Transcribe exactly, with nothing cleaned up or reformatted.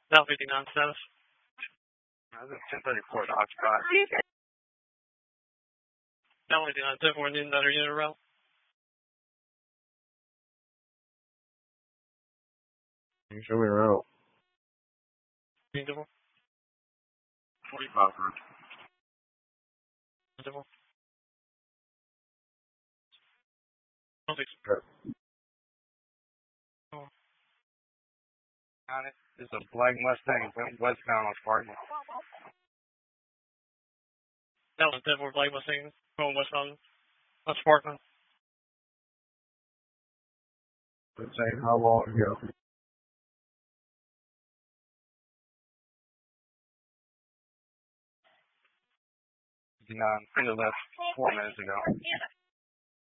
Now fifty-nine status. That's a ten thirty-four to occupy. Now fifty-nine ten four needing another unit route. Can you show me around? forty-five. It's a black Mustang westbound on Spartan. That was ten four black Mustang going westbound on Spartan. Let's say how long ago? Nine, I left four minutes ago.